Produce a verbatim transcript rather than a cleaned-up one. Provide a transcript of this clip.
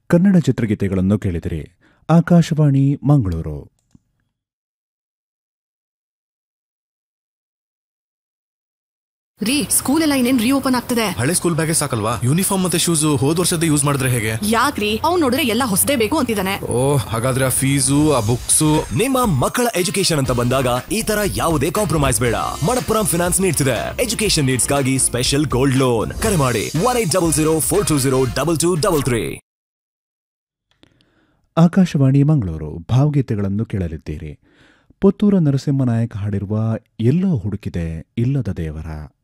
ಕನ್ನಡ ಚಿತ್ರಗೀತೆಗಳನ್ನು ಕೇಳಿದಿರಿ. ಆಕಾಶವಾಣಿ ಮಂಗಳೂರು. ರೀ, ಸ್ಕೂಲ್ ಎಲ್ಲ ಇನ್ನೇನ್ ರೀಓಪನ್ ಆಗ್ತದೆ. ಹಳೆ ಸ್ಕೂಲ್ ಬ್ಯಾಗೇ ಸಾಕಲ್ವಾ? ಯೂನಿಫಾರ್ಮ್ ಮತ್ತೆ ಶೂಸ್ ಹೋದ್ ವರ್ಷದ ಯೂಸ್ ಮಾಡಿದ್ರೆ ಹೇಗೆ? ಯಾಕ್ರಿ, ಅವ್ನು ನೋಡಿದ್ರೆ ಎಲ್ಲ ಹೊಸದೇ ಬೇಕು ಅಂತಿದ್ದಾನೆ. ಓಹ್, ಹಾಗಾದ್ರೆ ಆ ಫೀಸು ಆ ಬುಕ್ಸು. ನಿಮ್ಮ ಮಕ್ಕಳ ಎಜುಕೇಶನ್ ಅಂತ ಬಂದಾಗ ಈ ತರ ಯಾವುದೇ ಕಾಂಪ್ರಮೈಸ್ ಬೇಡ. ಮಣಪ್ಪುರಂ ಫಿನಾನ್ಸ್ ನೀಡ್ತಿದೆ ಎಜುಕೇಶನ್ ನೀಡ್ಸ್ ಗಾಗಿ ಸ್ಪೆಷಲ್ ಗೋಲ್ಡ್ ಲೋನ್. ಕರೆ ಮಾಡಿ one eight double zero four two zero double two double three. Akashvani Mangaluru. ಭಾವಗೀತೆಗಳನ್ನು ಕೇಳಲಿದ್ದೀರಿ. ಪುತ್ತೂರ ನರಸಿಂಹನಾಯಕ್ ಹಾಡಿರುವ ಎಲ್ಲೋ ಹುಡುಕಿದೆ ಇಲ್ಲದ ದೇವರ.